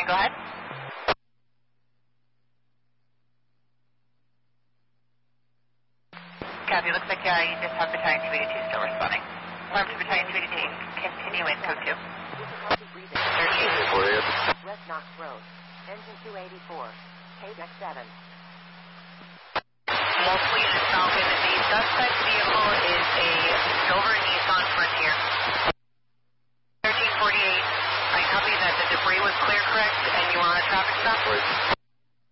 Battalion, go ahead. Copy, looks like you just have Battalion 282 still responding. Farm to Battalion 282, continue in code 2. 13. West Knox Road, engine 284, KDEX 7. Multiple units, Falcon. The suspect vehicle is a